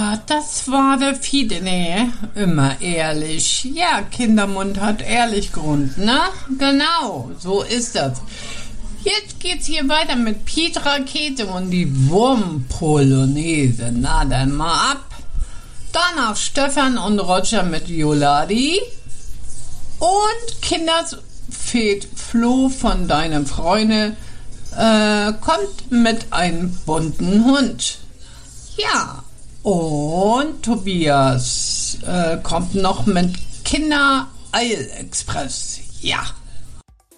das war der Fiete, ne? Immer ehrlich. Ja, Kindermund hat ehrlich Grund, ne? Genau, so ist das. Jetzt geht's hier weiter mit Piet Rakete und die Wurmpolonaise. Na, dann mal ab. Danach Stefan und Roger mit Joladi. Und Kinderfeed Flo von deinem Freunde kommt mit einem bunten Hund. Ja, und Tobias kommt noch mit Kinder Eilexpress. Ja.